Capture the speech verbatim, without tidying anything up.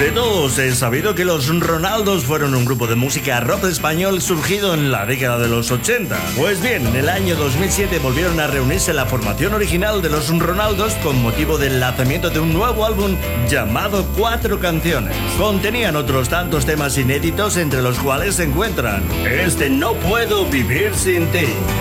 De todos es sabido que los Ronaldos fueron un grupo de música rock español surgido en la década de los ochenta. Pues bien, en el año dos mil siete volvieron a reunirse la formación original de los Ronaldos con motivo del lanzamiento de un nuevo álbum llamado Cuatro Canciones. Contenían otros tantos temas inéditos, entre los cuales se encuentran este No Puedo Vivir Sin Ti.